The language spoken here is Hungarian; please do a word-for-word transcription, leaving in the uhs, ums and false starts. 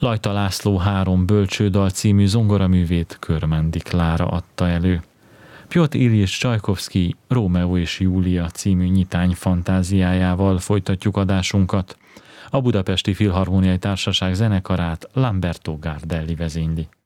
Lajta László három bölcsődal című zongoraművét Körmendi Klára adta elő. Pjotr Iljis Csajkovszky Rómeó és Júlia című nyitány fantáziájával folytatjuk adásunkat. A Budapesti Filharmoniai Társaság zenekarát Lamberto Gardelli vezényli.